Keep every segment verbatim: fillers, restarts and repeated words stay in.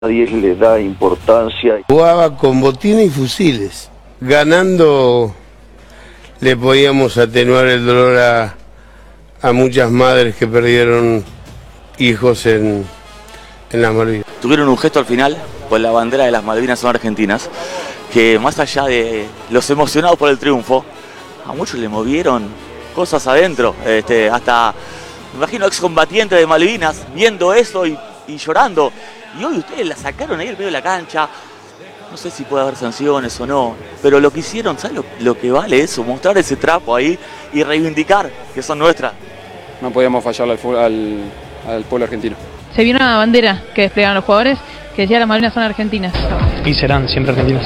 Nadie le da importancia. Jugaba con botines y fusiles. Ganando le podíamos atenuar el dolor a, a muchas madres que perdieron hijos en, en las Malvinas. Tuvieron un gesto al final con la bandera de las Malvinas son argentinas, que más allá de los emocionados por el triunfo, a muchos le movieron cosas adentro, este, hasta, me imagino, excombatientes de Malvinas viendo eso y, y llorando. Y hoy ustedes la sacaron ahí al medio de la cancha. No sé si puede haber sanciones o no, pero lo que hicieron, ¿sabes lo, lo que vale eso? Mostrar ese trapo ahí y reivindicar que son nuestras. No podíamos fallarle al, al, al pueblo argentino. Se vio una bandera que desplegaron los jugadores que decía las Malvinas son argentinas. Y serán siempre argentinas.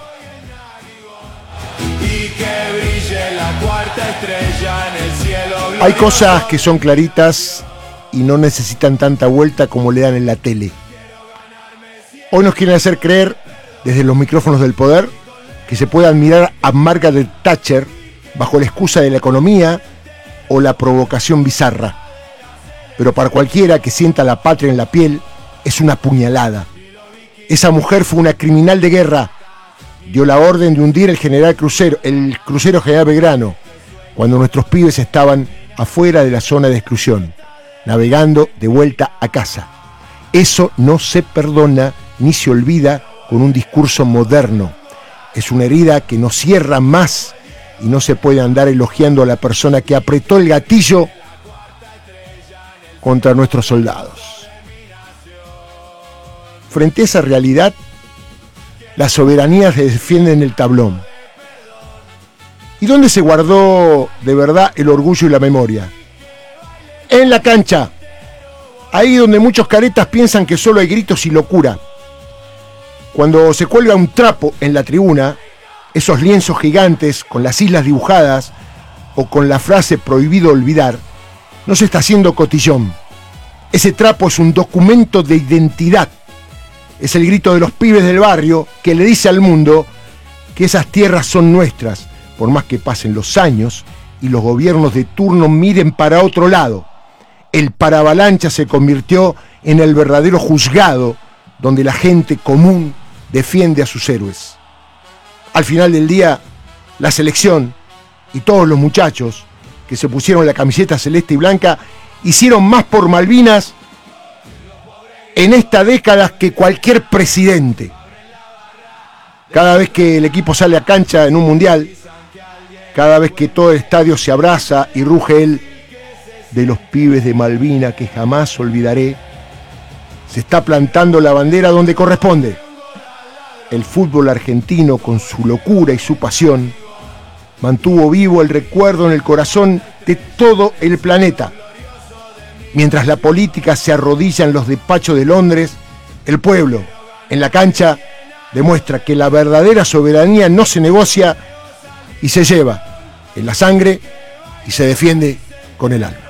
Hay cosas que son claritas y no necesitan tanta vuelta como le dan en la tele. Hoy nos quieren hacer creer, desde los micrófonos del poder, que se puede admirar a Margaret Thatcher bajo la excusa de la economía o la provocación bizarra. Pero para cualquiera que sienta la patria en la piel, es una puñalada. Esa mujer fue una criminal de guerra. Dio la orden de hundir el general crucero, el crucero General Belgrano, cuando nuestros pibes estaban afuera de la zona de exclusión, navegando de vuelta a casa. Eso no se perdona ni se olvida con un discurso moderno. Es una herida que no cierra más y no se puede andar elogiando a la persona que apretó el gatillo contra nuestros soldados. Frente a esa realidad, la soberanía se defiende en el tablón. ¿Y dónde se guardó de verdad el orgullo y la memoria? En la cancha. Ahí donde muchos caretas piensan que solo hay gritos y locura. Cuando se cuelga un trapo en la tribuna, esos lienzos gigantes con las islas dibujadas o con la frase prohibido olvidar, no se está haciendo cotillón. Ese trapo es un documento de identidad. Es el grito de los pibes del barrio que le dice al mundo que esas tierras son nuestras, por más que pasen los años y los gobiernos de turno miren para otro lado. El paravalancha se convirtió en el verdadero juzgado donde la gente común defiende a sus héroes. Al final del día, la selección y todos los muchachos que se pusieron la camiseta celeste y blanca hicieron más por Malvinas en esta década que cualquier presidente. Cada vez que el equipo sale a cancha en un mundial, cada vez que todo el estadio se abraza y ruge el de los pibes de Malvinas que jamás olvidaré, se está plantando la bandera donde corresponde. El fútbol argentino, con su locura y su pasión, mantuvo vivo el recuerdo en el corazón de todo el planeta. Mientras la política se arrodilla en los despachos de Londres, el pueblo, en la cancha, demuestra que la verdadera soberanía no se negocia y se lleva en la sangre y se defiende con el alma.